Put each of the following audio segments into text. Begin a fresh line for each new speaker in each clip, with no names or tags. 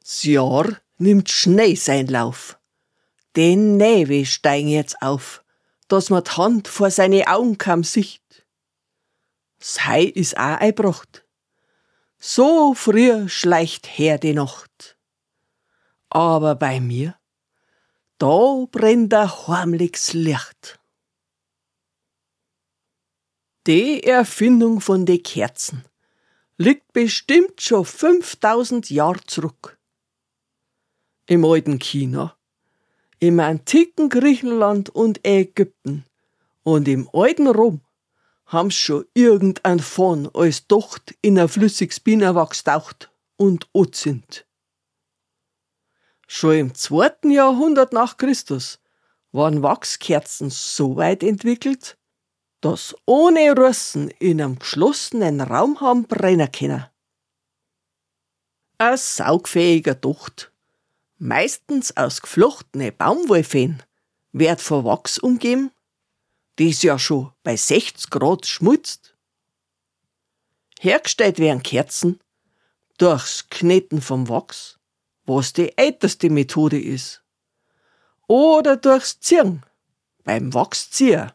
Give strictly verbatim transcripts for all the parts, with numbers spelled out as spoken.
Das Jahr nimmt schnell seinen Lauf. Den Näwe steigen jetzt auf, dass man die Hand vor seine Augen kaum sieht. Das Hei ist auch einbracht. So früh schleicht her die Nacht. Aber bei mir, da brennt ein heimliches Licht. Die Erfindung von den Kerzen liegt bestimmt schon fünftausend Jahre zurück. Im alten China, im antiken Griechenland und Ägypten und im alten Rom haben's schon irgendein Fahn als Docht in ein flüssiges Bienenwachs taucht und anzündet. Schon im zweiten Jahrhundert nach Christus waren Wachskerzen so weit entwickelt, dass ohne Russen in einem geschlossenen Raum haben brennen können. Ein saugfähiger Docht, meistens aus geflochtene Baumwollfäden, wird von Wachs umgeben, das ja schon bei sechzig Grad schmutzt. Hergestellt werden Kerzen durchs Kneten vom Wachs, was die älteste Methode ist, oder durchs Ziehen, beim Wachsziehen.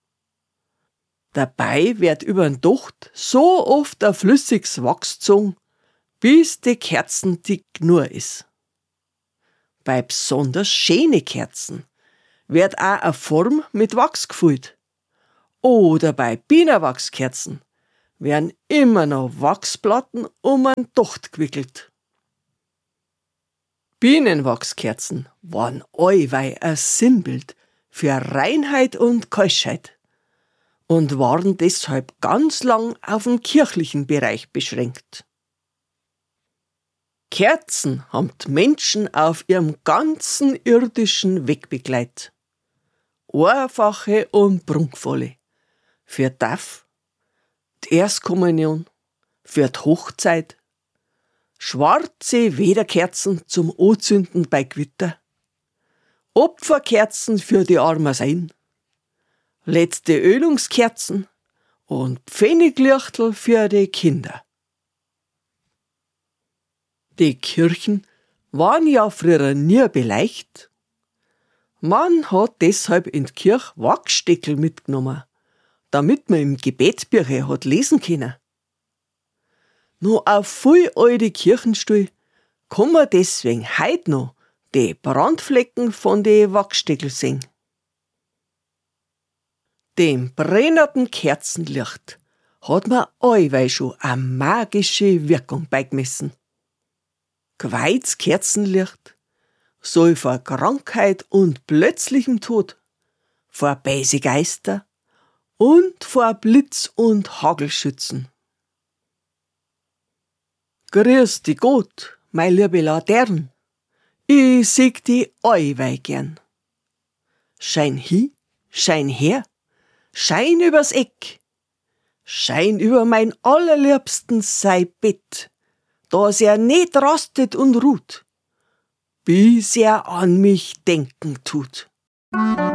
Dabei wird über den Docht so oft ein flüssiges Wachs gezogen, bis die Kerzen dick genug ist. Bei besonders schönen Kerzen wird auch eine Form mit Wachs gefüllt. Oder bei Bienenwachskerzen werden immer noch Wachsplatten um einen Docht gewickelt. Bienenwachskerzen waren allweil ein Sinnbild für Reinheit und Keuschheit und waren deshalb ganz lang auf den kirchlichen Bereich beschränkt. Kerzen haben die Menschen auf ihrem ganzen irdischen Weg begleitet. Einfache und prunkvolle. Für die Taufe, die Erstkommunion, für die Hochzeit, schwarze Wederkerzen zum Anzünden bei Gewitter, Opferkerzen für die armen Seelen, letzte Ölungskerzen und Pfenniglichtel für die Kinder. Die Kirchen waren ja früher nie beleicht. Man hat deshalb in die Kirche Wachssteckel mitgenommen, damit man im Gebetsbücher hat lesen können. Nur auf viel alte Kirchenstuhl kann man deswegen heut noch die Brandflecken von den Wachssteckel sehen. Dem brennenden Kerzenlicht hat man allweil schon eine magische Wirkung beigemessen. Geweihtes Kerzenlicht soll vor Krankheit und plötzlichem Tod, vor böse Geister und vor Blitz und Hagel schützen. Grüß dich Gott, mein liebe Latern, ich sieg die allweil gern. Schein hi, schein her, schein übers Eck, schein über mein allerliebsten sei Bett, dass er nicht rastet und ruht, bis er an mich denken tut.